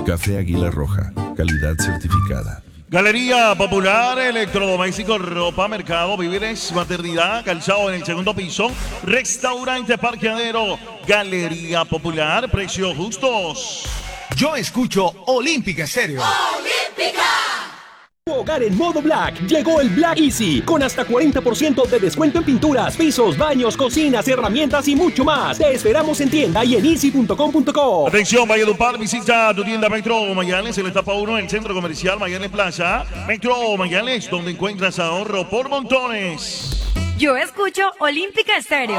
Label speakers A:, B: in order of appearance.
A: Café Águila Roja, calidad certificada.
B: Galería Popular, electrodomésticos, ropa, mercado, víveres, maternidad, calzado en el segundo piso, restaurante, parqueadero, Galería Popular, precios justos.
C: Yo escucho Olímpica Estéreo.
D: ¡Olímpica!
E: Tu hogar en modo Black. Llegó el Black Easy con hasta 40% de descuento en pinturas, pisos, baños, cocinas, herramientas y mucho más. Te esperamos en tienda y en easy.com.co.
B: Atención, Valledupar, visita tu tienda Metro Mayales, en la etapa 1, el centro comercial Mayales Plaza. Metro Mayales, donde encuentras ahorro por montones.
D: Yo escucho Olímpica Estéreo.